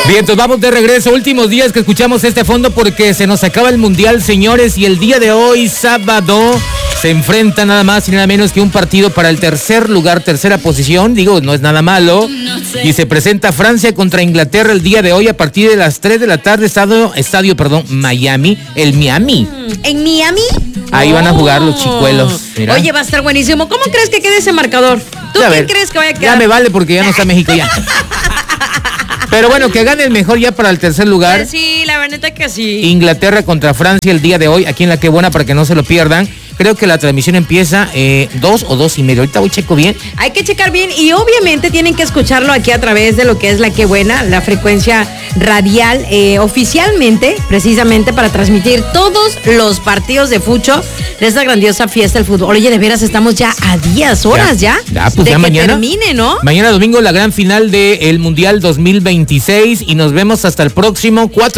Bien, entonces vamos de regreso. Últimos días que escuchamos este fondo porque se nos acaba el Mundial, señores. Y el día de hoy, sábado, se enfrenta nada más y nada menos que un partido para el tercer lugar, tercera posición. Digo, no es nada malo. Y se presenta Francia contra Inglaterra el día de hoy a partir de las 3 de la tarde. Estadio Miami. El Miami. ¿En Miami? Ahí van a jugar los chicuelos. Mira. Oye, va a estar buenísimo. ¿Cómo crees que quede ese marcador? ¿Tú qué crees que vaya a quedar? Ya me vale porque ya no está México ya. Pero bueno, que gane el mejor ya para el tercer lugar. Pues sí, la verdad que sí. Inglaterra contra Francia el día de hoy, aquí en La Qué Buena, para que no se lo pierdan. Creo que la transmisión empieza 2 o 2:30. Ahorita voy checo bien. Hay que checar bien y obviamente tienen que escucharlo aquí a través de lo que es La Qué Buena, la frecuencia radial, oficialmente, precisamente para transmitir todos los partidos de fucho de esta grandiosa fiesta del fútbol. Oye, de veras estamos ya a días, horas ya pues de ya que mañana termine, ¿no? Mañana domingo la gran final del Mundial 2026 y nos vemos hasta el próximo 4.